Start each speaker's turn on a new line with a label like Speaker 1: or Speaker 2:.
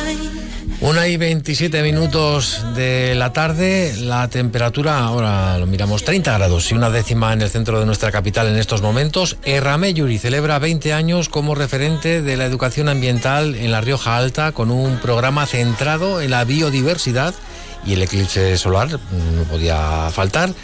Speaker 1: 1:27 de la tarde, la temperatura, ahora lo miramos, 30 grados y una décima en el centro de nuestra capital en estos momentos. Erramelluri celebra 20 años como referente de la educación ambiental en La Rioja Alta, con un programa centrado en la biodiversidad, y el eclipse solar no podía faltar.